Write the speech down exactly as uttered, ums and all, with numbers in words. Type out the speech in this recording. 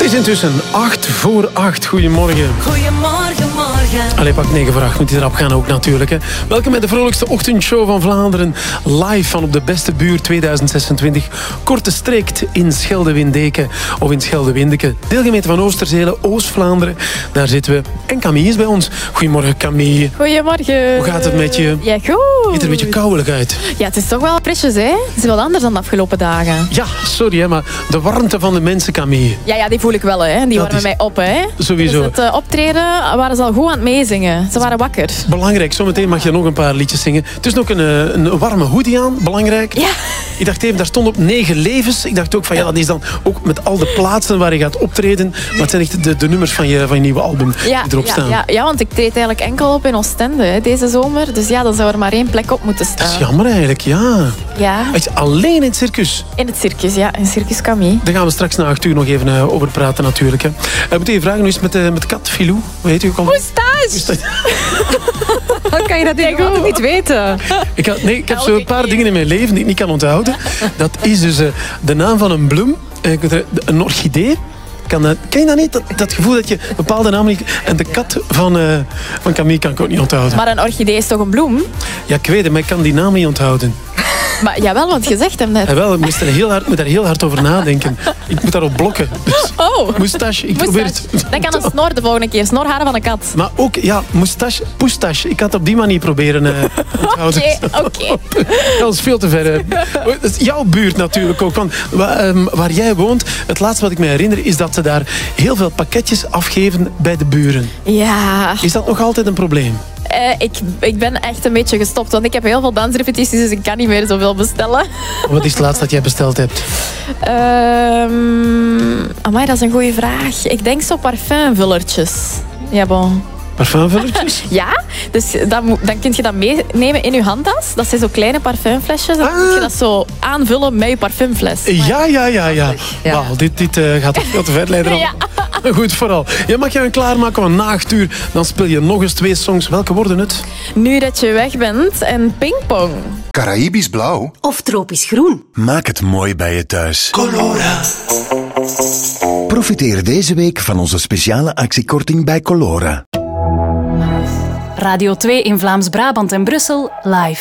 is intussen acht voor acht. Goedemorgen. Goedemorgen, morgen. Allee, pak negen voor acht moet hij erop gaan ook natuurlijk. Hè. Welkom bij de vrolijkste ochtendshow van Vlaanderen. Live van op de beste buur tweeduizend zesentwintig. Korte streekt in Schelde-Windeke of in Schelde-Windeke. Deelgemeente van Oosterzelen, Oost-Vlaanderen. Daar zitten we. En Camille is bij ons. Goedemorgen, Camille. Goedemorgen. Hoe gaat het met je? Ja, goed. Je ziet er een beetje koudelijk uit. Ja, het is toch wel frisjes, hè? Het is wel anders dan de afgelopen dagen. Ja, sorry, hè, maar de warmte van de mensen, Camille. Ja, ja, die voel ik wel, hè. Die Dat warmen is mij op, hè. sowieso. Dus het uh, optreden waren ze al goed aan het meezingen. Ze waren wakker. Belangrijk, zometeen mag je nog een paar liedjes zingen. Het is ook een, een warme hoodie aan, belangrijk. Ja. Ik dacht even, daar stond op negen levens. Ik dacht ook van, ja, dat is dan ook met al de plaatsen waar je gaat optreden. Maar het zijn echt de, de nummers van je, van je nieuwe album Ja, die erop ja, staan. ja, ja, want ik treed eigenlijk enkel op in Oostende hè, deze zomer. Dus ja, dan zou er maar één plek op moeten staan. Dat is jammer eigenlijk, ja. Ja, Echt alleen in het circus. in het circus, ja. In Circus Camille. Daar gaan we straks na acht uur nog even uh, over praten natuurlijk. Hè. Uh, moet even vragen, hoe is het met, uh, met kat Filou? Hoe heet u ook al? Moustache! Hoe kan je dat niet, goed. niet weten? Ik, had, nee, ik heb Elke zo een paar keer. dingen in mijn leven die ik niet kan onthouden. Dat is dus uh, de naam van een bloem. Uh, een orchidee. Kan, dat, ken je dat niet? Dat, dat gevoel dat je bepaalde namen niet... En de kat van, uh, van Camille kan ik ook niet onthouden. Maar een orchidee is toch een bloem? Ja, ik weet het, maar ik kan die naam niet onthouden. Maar jawel, want je zegt hem net. En wel, ik moest er heel hard, moet daar heel hard over nadenken. Ik moet daarop blokken. Dus, Oh, moustache, ik probeer het. dan kan een snor de volgende keer. Snorharen van een kat. Maar ook, ja, moustache, poestache. Ik had het op die manier proberen uh, onthouden. Oké, oké. Dat is veel te ver. Hè. Dat is jouw buurt natuurlijk ook. Want waar, um, waar jij woont, het laatste wat ik me herinner is dat ze daar heel veel pakketjes afgeven bij de buren. Ja, Is dat nog altijd een probleem? eh, ik, ik ben echt een beetje gestopt. Want ik heb heel veel dansrepetities, dus ik kan niet meer zoveel bestellen. Wat is het laatste dat jij besteld hebt? Um, amai, dat is een goede vraag. Ik denk zo parfumvullertjes. Ja, bon. Parfumvullertjes? Ja, dus dan, moet- dan kun je dat meenemen in je handtas. Dat zijn zo kleine parfumflesjes. Dan Ah. moet je dat zo aanvullen met je parfumfles. Ja, ja, ja, ja. Ja. Wauw, dit, dit uh, gaat toch veel te ver leiden. Ja. Goed, vooral. Je mag je gaan klaarmaken, want na acht uur dan speel je nog eens twee songs. Welke worden het? Nu dat je weg bent en pingpong. Caraïbisch blauw? Of tropisch groen. Maak het mooi bij je thuis. Colora. Profiteer deze week van onze speciale actiekorting bij Colora. Radio twee in Vlaams-Brabant en Brussel live.